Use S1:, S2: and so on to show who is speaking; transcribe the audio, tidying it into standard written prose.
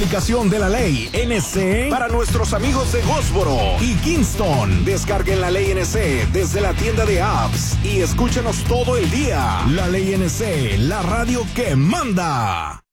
S1: Aplicación de la ley NC para nuestros amigos de Goldsboro y Kingston. Descarguen la ley NC desde la tienda de apps y escúchenos todo el día. La ley NC, la radio que manda.